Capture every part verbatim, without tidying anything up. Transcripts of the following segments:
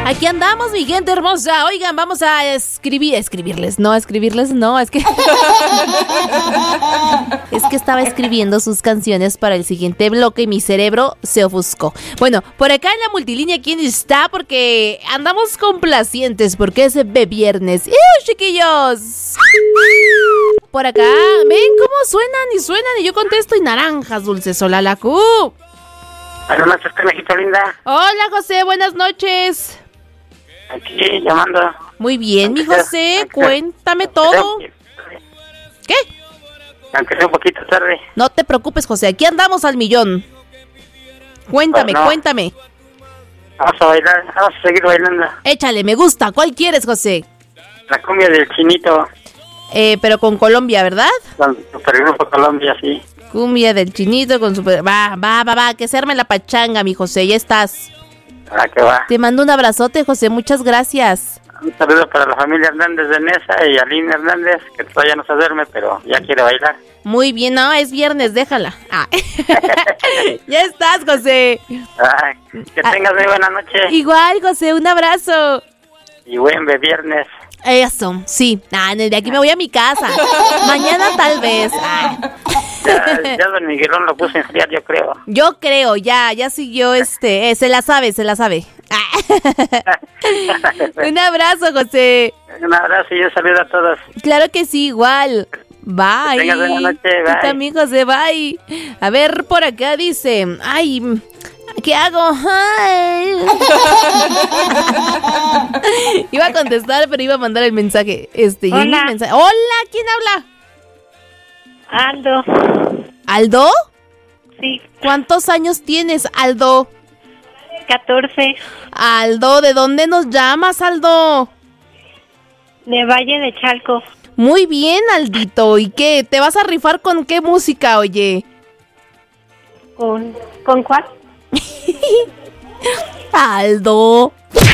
Aquí andamos, mi gente hermosa. Oigan, vamos a escribir, escribirles, no, escribirles, no, es que es que estaba escribiendo sus canciones para el siguiente bloque y mi cerebro se ofuscó. Bueno, por acá en la multilínea, ¿quién está? Porque andamos complacientes, porque es de viernes. ¡Uh, chiquillos! Por acá, ven cómo suenan y suenan y yo contesto y naranjas dulces, hola la Q. Buenas noches, conejito linda. Hola, José, buenas noches. Aquí llamando. Muy bien, mi José, cuéntame todo. ¿Qué? Aunque sea un poquito tarde. No te preocupes, José, aquí andamos al millón. Cuéntame, Bueno, cuéntame. Vamos a bailar, vamos a seguir bailando. Échale, me gusta. ¿Cuál quieres, José? La cumbia del Chinito. Eh, pero con Colombia, ¿verdad? Con Supergrupo Colombia, sí. Cumbia del Chinito con super... Va, va, va, va, que se arme la pachanga, mi José, ya estás. Ah, que va. Te mando un abrazote, José, muchas gracias. Un saludo para la familia Hernández de Nesa y Aline Hernández, que todavía no se duerme, pero ya quiere bailar. Muy bien, no, es viernes, déjala. Ah. Ya estás, José. Ah, que tengas muy buena noche. Igual, José, un abrazo. Y buen viernes. Eso, sí. Ah, de aquí me voy a mi casa. Mañana tal vez. Ah. Ya, ya don Miguelón lo puso a enfriar, yo creo. Yo creo, ya, ya siguió este, eh, se la sabe, se la sabe. Ah. Un abrazo, José. Un abrazo y un saludo a todos. Claro que sí, igual. Bye. Que tengas buena noche, bye. Tú también, José, bye. A ver, por acá dice, ay, ¿qué hago? Ay. Iba a contestar, pero iba a mandar el mensaje. Este, Hola. el mensaje. Hola, ¿quién habla? Aldo. ¿Aldo? Sí. ¿Cuántos años tienes, Aldo? catorce. Aldo, ¿de dónde nos llamas, Aldo? De Valle de Chalco. Muy bien, Aldito. ¿Y qué? ¿Te vas a rifar con qué música, oye? ¿Con, ¿con cuál? Aldo.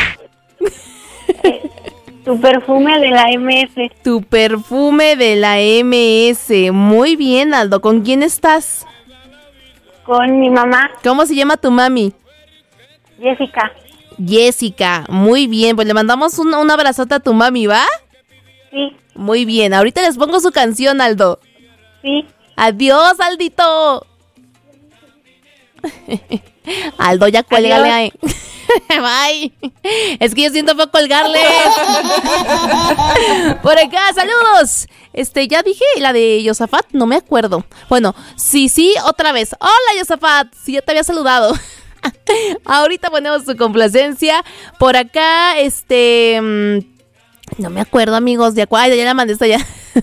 Tu perfume de la M S. Tu perfume de la M S. Muy bien, Aldo. ¿Con quién estás? Con mi mamá, ¿Cómo se llama tu mami? Jessica. Jessica. Muy bien. Pues le mandamos un, un abrazote a tu mami, ¿va? Sí, Muy bien. Ahorita les pongo su canción, Aldo. sí. Adiós, Aldito. Aldo, ya cuélgale ahí. Bye. Es que yo siento fue colgarles. Por acá, saludos. Este, ya dije la de Yosafat, no me acuerdo. Bueno, sí, sí, otra vez. Hola, Yosafat. Sí, ya te había saludado. Ahorita ponemos su complacencia. Por acá, este... no me acuerdo, amigos, de cuál, ya la mandé esta ya.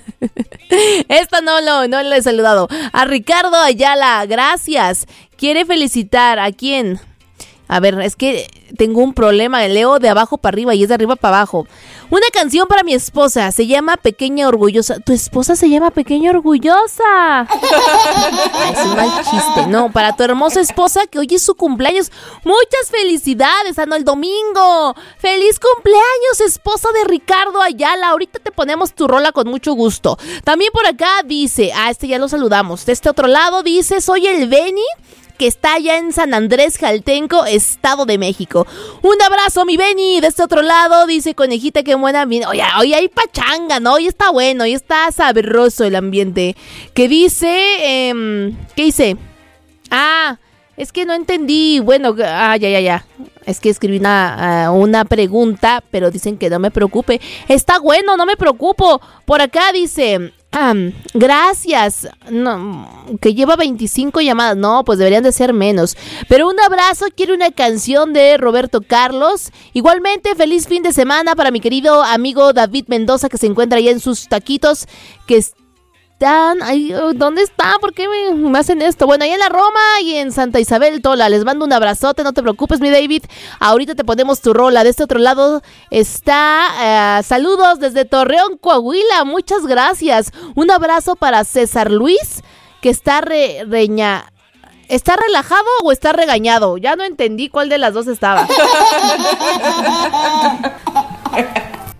Esta no, no, no le he saludado. A Ricardo Ayala, gracias. Quiere felicitar, ¿a quién? A ver, es que tengo un problema, leo de abajo para arriba y es de arriba para abajo. Una canción para mi esposa, se llama Pequeña Orgullosa. ¿Tu esposa se llama Pequeña Orgullosa? Ay, es un mal chiste. No, para tu hermosa esposa que hoy es su cumpleaños. Muchas felicidades, Ano, el domingo. ¡Feliz cumpleaños, esposa de Ricardo Ayala! Ahorita te ponemos tu rola con mucho gusto. También por acá dice, ah, este ya lo saludamos. De este otro lado dice, soy el Beni, que está allá en San Andrés Jaltenco, Estado de México. Un abrazo, mi Beni. De este otro lado dice Conejita, qué buena ambiente. Oye, hoy hay pachanga, ¿no? Hoy está bueno, hoy está sabroso el ambiente. Que dice, eh, ¿qué dice? Ah, es que no entendí. Bueno, ah, ya, ya, ya. Es que escribí una, uh, una pregunta, pero dicen que no me preocupe. Está bueno, no me preocupo. Por acá dice... Ah, gracias. No, que lleva veinticinco llamadas. No, pues deberían de ser menos. Pero un abrazo, quiero una canción de Roberto Carlos. Igualmente, feliz fin de semana para mi querido amigo David Mendoza, que se encuentra allá en sus taquitos, que están... Ay, ¿dónde está? ¿Por qué me, me hacen esto? Bueno, ahí en la Roma y en Santa Isabel Tola. Les mando un abrazote, no te preocupes, mi David. Ahorita te ponemos tu rola. De este otro lado está... Uh, saludos desde Torreón, Coahuila. Muchas gracias. Un abrazo para César Luis, que está re, reña... ¿Está relajado o está regañado? Ya no entendí cuál de las dos estaba.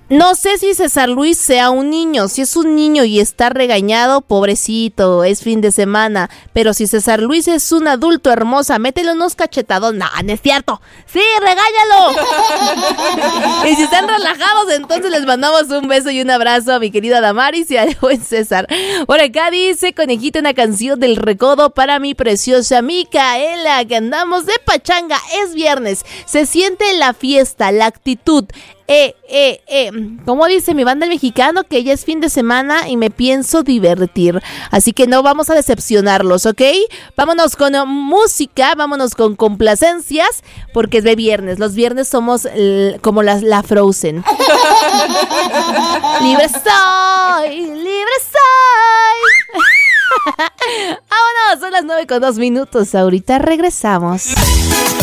No sé si César Luis sea un niño. Si es un niño y está regañado, pobrecito, es fin de semana. Pero si César Luis es un adulto hermosa, métele unos cachetados. No, no es cierto. Sí, regáñalo. Y si están relajados, entonces les mandamos un beso y un abrazo a mi querida Damaris y al buen César. Por acá dice Conejito, una canción del Recodo para mi preciosa Micaela, que andamos de pachanga. Es viernes, se siente la fiesta, la actitud. Eh, eh, eh, como dice mi banda El Mexicano, que ya es fin de semana y me pienso divertir. Así que no vamos a decepcionarlos, ¿ok? Vámonos con música, vámonos con complacencias, porque es de viernes. Los viernes somos l- como la, la Frozen. ¡Libre soy! ¡Libre soy! Vámonos, son las nueve con dos minutos. Ahorita regresamos.